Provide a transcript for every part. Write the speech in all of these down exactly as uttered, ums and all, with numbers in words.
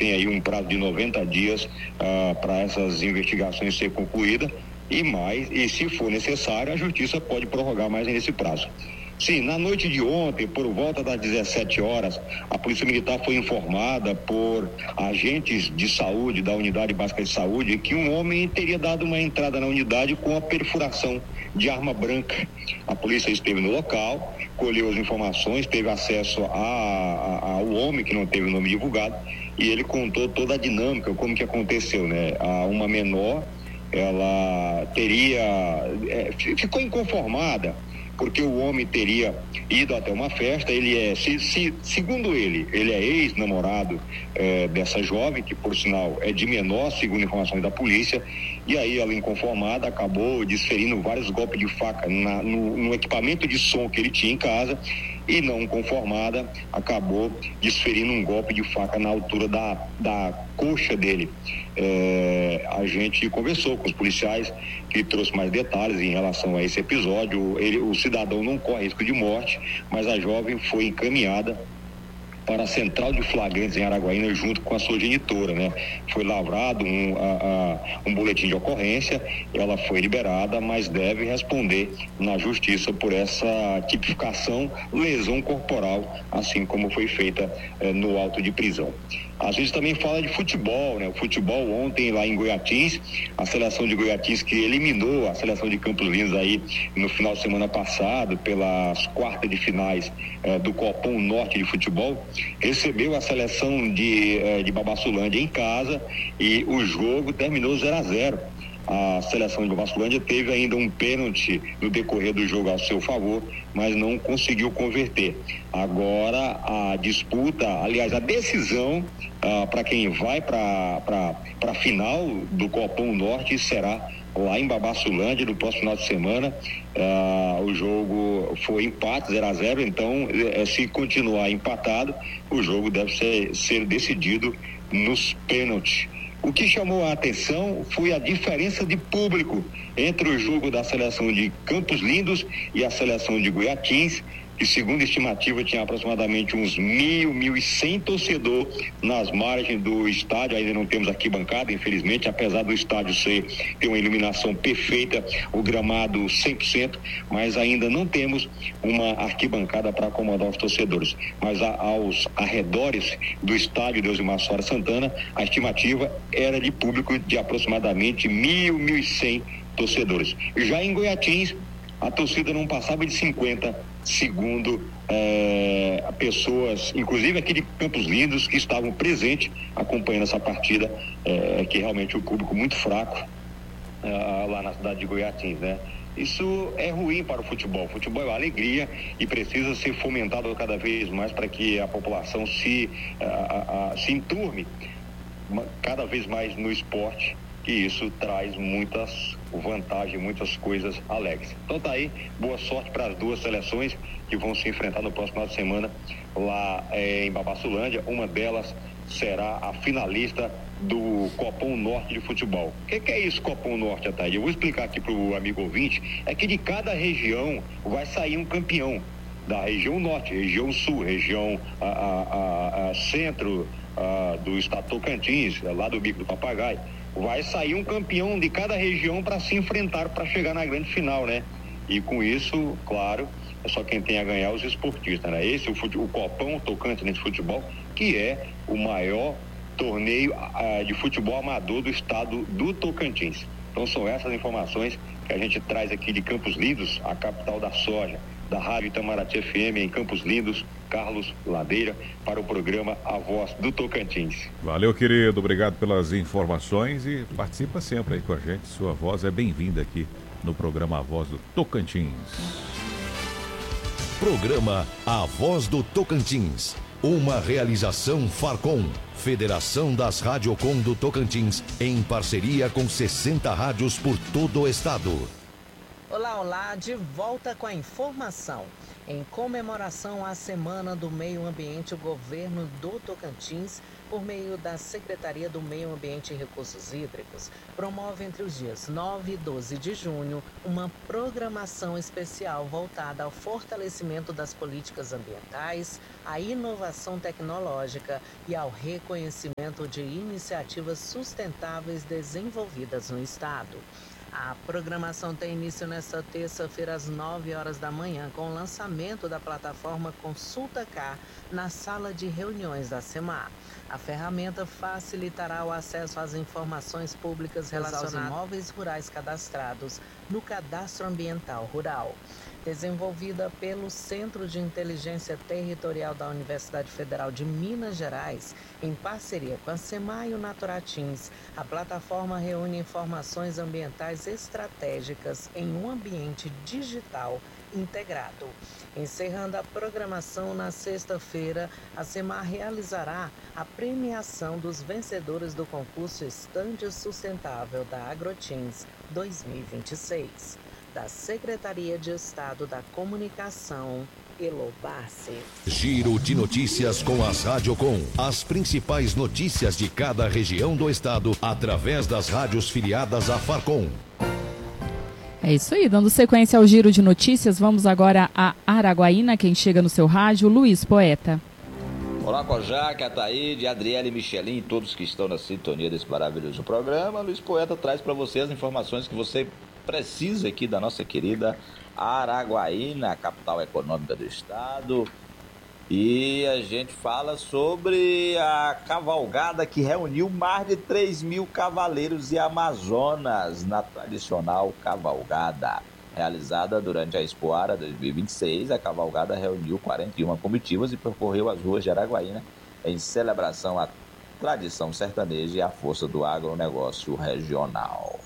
tem aí um prazo de noventa dias ah, para essas investigações ser concluídas e mais, e se for necessário, a justiça pode prorrogar mais nesse prazo. Sim, na noite de ontem, por volta das dezessete horas, a Polícia Militar foi informada por agentes de saúde da Unidade Básica de Saúde que um homem teria dado uma entrada na unidade com a perfuração de arma branca. A polícia esteve no local, colheu as informações, teve acesso a, a, ao homem, que não teve o nome divulgado, e ele contou toda a dinâmica, como que aconteceu, né? A uma menor, ela teria, é, ficou inconformada, porque o homem teria ido até uma festa. Ele é, se, se, segundo ele, ele é ex-namorado é, dessa jovem, que por sinal é de menor, segundo informações da polícia, e aí ela, inconformada, acabou desferindo vários golpes de faca na, no, no equipamento de som que ele tinha em casa, e não conformada, acabou desferindo um golpe de faca na altura da, da coxa dele. É, a gente conversou com os policiais, que trouxe mais detalhes em relação a esse episódio. Ele, o cidadão não corre risco de morte, mas a jovem foi encaminhada para a central de flagrantes em Araguaína junto com a sua genitora, né? Foi lavrado um, a, a, um boletim de ocorrência, ela foi liberada, mas deve responder na justiça por essa tipificação, lesão corporal, assim como foi feita eh, no auto de prisão. A gente também fala de futebol, né? O futebol ontem lá em Goiatins, a seleção de Goiatins, que eliminou a seleção de Campos Lindos aí no final de semana passado pelas quartas de finais eh, do Copom Norte de Futebol, recebeu a seleção de, eh, de Babassulândia em casa e o jogo terminou zero a zero. A seleção de Babassulândia teve ainda um pênalti no decorrer do jogo ao seu favor, mas não conseguiu converter. Agora a disputa, aliás, a decisão ah, para quem vai para a final do Copom Norte será lá em Babassulândia no próximo final de semana. Ah, o jogo foi empate, zero a zero, então eh, se continuar empatado, o jogo deve ser, ser decidido nos pênaltis. O que chamou a atenção foi a diferença de público entre o jogo da seleção de Campos Lindos e a seleção de Goiatins, que segundo estimativa tinha aproximadamente uns mil, mil e cem torcedores nas margens do estádio. Ainda não temos arquibancada, infelizmente, apesar do estádio ser, ter uma iluminação perfeita, o gramado cem por cento, mas ainda não temos uma arquibancada para acomodar os torcedores. Mas a, aos arredores do estádio Deusimar Soares Santana, a estimativa era de público de aproximadamente mil, mil e cem torcedores. Já em Goiatins, a torcida não passava de cinquenta, segundo eh, pessoas, inclusive aqui de Campos Lindos, que estavam presentes acompanhando essa partida, eh, que realmente o público muito fraco eh, lá na cidade de Goiatins, né? Isso é ruim para o futebol. O futebol é uma alegria e precisa ser fomentado cada vez mais para que a população se, a, a, se enturme cada vez mais no esporte, que isso traz muitas vantagens, muitas coisas alegres. Então tá aí, boa sorte para as duas seleções que vão se enfrentar no próximo final de semana lá eh, em Babassulândia. Uma delas será a finalista do Copom Norte de Futebol. O que, que é isso, Copom Norte, Ataíde? Eu vou explicar aqui para o amigo ouvinte. É que de cada região vai sair um campeão da região norte, região sul, região a, a, a, a centro a, do estado Tocantins, lá do Bico do Papagaio. Vai sair um campeão de cada região para se enfrentar, para chegar na grande final, né? E com isso, claro, é só quem tem a ganhar os esportistas, né? Esse, o, fute, o Copom Tocantins de Futebol, que é o maior torneio uh, de futebol amador do estado do Tocantins. Então são essas informações que a gente traz aqui de Campos Lindos, a capital da soja, da Rádio Itamaraty F M em Campos Lindos, Carlos Ladeira, para o programa A Voz do Tocantins. Valeu, querido, obrigado pelas informações e participa sempre aí com a gente. Sua voz é bem-vinda aqui no programa A Voz do Tocantins. Programa A Voz do Tocantins, uma realização Farcom, Federação das Radiocom do Tocantins, em parceria com sessenta rádios por todo o estado. Olá, olá, de volta com a informação. Em comemoração à Semana do Meio Ambiente, o governo do Tocantins por meio da Secretaria do Meio Ambiente e Recursos Hídricos, promove entre os dias nove e doze de junho uma programação especial voltada ao fortalecimento das políticas ambientais, à inovação tecnológica e ao reconhecimento de iniciativas sustentáveis desenvolvidas no Estado. A programação tem início nesta terça-feira às nove horas da manhã, com o lançamento da plataforma Consulta Cá na sala de reuniões da SEMAR. A ferramenta facilitará o acesso às informações públicas relacionadas aos imóveis rurais cadastrados no Cadastro Ambiental Rural. Desenvolvida pelo Centro de Inteligência Territorial da Universidade Federal de Minas Gerais, em parceria com a SEMAR e o Naturatins, a plataforma reúne informações ambientais estratégicas em um ambiente digital integrado. Encerrando a programação na sexta-feira, a SEMAR realizará a premiação dos vencedores do concurso Estande Sustentável da Agrotins dois mil e vinte e seis. Da Secretaria de Estado da Comunicação, Elobassi. Giro de notícias com as Radiocom. As principais notícias de cada região do estado através das rádios filiadas à Farcom. É isso aí, dando sequência ao giro de notícias, vamos agora a Araguaína. Quem chega no seu rádio, Luiz Poeta. Olá, Kojak, Ataíde, Adriele, Michelin, todos que estão na sintonia desse maravilhoso programa. Luiz Poeta traz para você as informações que você precisa aqui da nossa querida Araguaína, capital econômica do estado. E a gente fala sobre a cavalgada que reuniu mais de três mil cavaleiros e amazonas na tradicional cavalgada. Realizada durante a Expoara dois mil e vinte e seis, a cavalgada reuniu quarenta e uma comitivas e percorreu as ruas de Araguaína em celebração à tradição sertaneja e à força do agronegócio regional.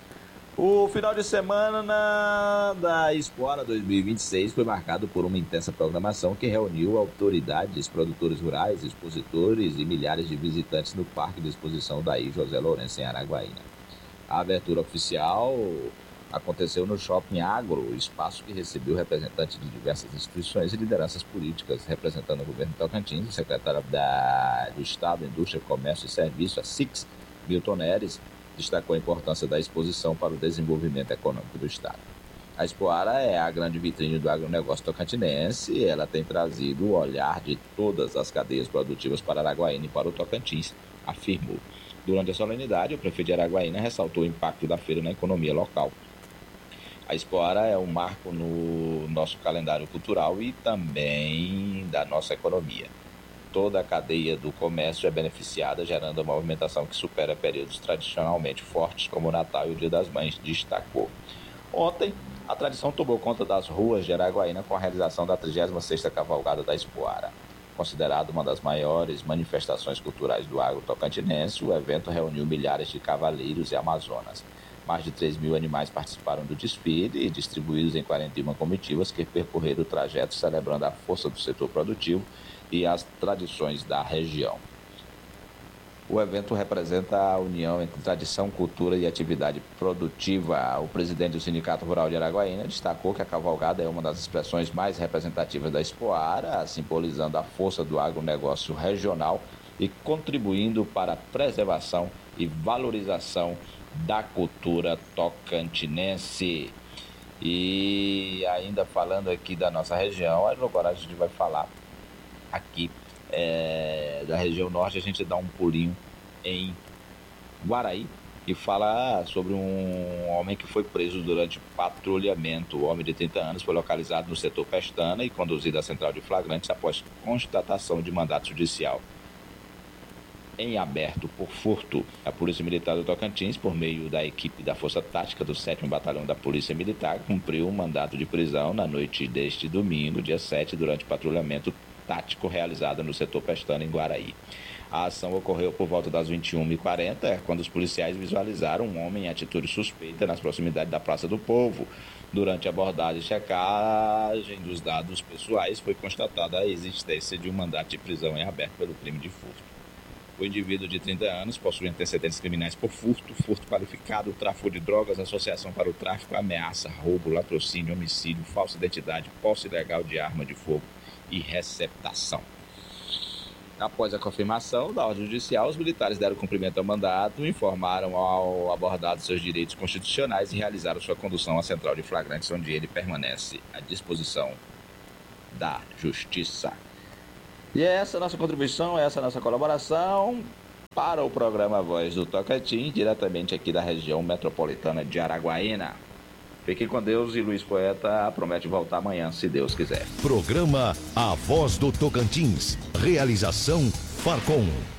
O final de semana da Expoara dois mil e vinte e seis foi marcado por uma intensa programação que reuniu autoridades, produtores rurais, expositores e milhares de visitantes no Parque de Exposição Daí José Lourenço, em Araguaína. A abertura oficial aconteceu no Shopping Agro, espaço que recebeu representantes de diversas instituições e lideranças políticas, representando o governo Tocantins, o secretário da, do Estado, Indústria, Comércio e Serviço, a S I C S, Milton Neres, destacou a importância da exposição para o desenvolvimento econômico do Estado. A Expoara é a grande vitrine do agronegócio tocantinense e ela tem trazido o olhar de todas as cadeias produtivas para Araguaína e para o Tocantins, afirmou. Durante a solenidade, o prefeito de Araguaína ressaltou o impacto da feira na economia local. A Expoara é um marco no nosso calendário cultural e também da nossa economia. Toda a cadeia do comércio é beneficiada, gerando uma movimentação que supera períodos tradicionalmente fortes, como o Natal e o Dia das Mães, destacou. Ontem, a tradição tomou conta das ruas de Araguaína com a realização da trigésima sexta Cavalgada da Expoara. Considerado uma das maiores manifestações culturais do agro tocantinense, o evento reuniu milhares de cavaleiros e amazonas. Mais de três mil animais participaram do desfile, distribuídos em quarenta e uma comitivas que percorreram o trajeto celebrando a força do setor produtivo e as tradições da região. O evento representa a união entre tradição, cultura e atividade produtiva. O presidente do Sindicato Rural de Araguaína destacou que a cavalgada é uma das expressões mais representativas da Expoara, simbolizando a força do agronegócio regional e contribuindo para a preservação e valorização da cultura tocantinense. E ainda falando aqui da nossa região, agora a gente vai falar aqui é, da região norte. A gente dá um pulinho em Guaraí e fala sobre um homem que foi preso durante patrulhamento. O homem de trinta anos foi localizado no setor Pestana e conduzido à central de flagrantes após constatação de mandato judicial em aberto por furto. A Polícia Militar do Tocantins, por meio da equipe da Força Tática do sétimo Batalhão da Polícia Militar, cumpriu um mandato de prisão na noite deste domingo, dia sete, durante patrulhamento tático realizado no setor Pestana, em Guaraí. A ação ocorreu por volta das vinte e uma e quarenta, quando os policiais visualizaram um homem em atitude suspeita nas proximidades da Praça do Povo. Durante a abordagem e checagem dos dados pessoais, foi constatada a existência de um mandato de prisão em aberto pelo crime de furto. O indivíduo de trinta anos possui antecedentes criminais por furto, furto qualificado, tráfico de drogas, associação para o tráfico, ameaça, roubo, latrocínio, homicídio, falsa identidade, posse ilegal de arma de fogo e receptação. Após a confirmação da ordem judicial, os militares deram cumprimento ao mandato, informaram ao abordado seus direitos constitucionais e realizaram sua condução à central de flagrantes, onde ele permanece à disposição da Justiça. E essa é a nossa contribuição, essa é a nossa colaboração para o programa Voz do Tocantins, diretamente aqui da região metropolitana de Araguaína. Fiquem com Deus e Luiz Poeta promete voltar amanhã, se Deus quiser. Programa A Voz do Tocantins. Realização Farcom.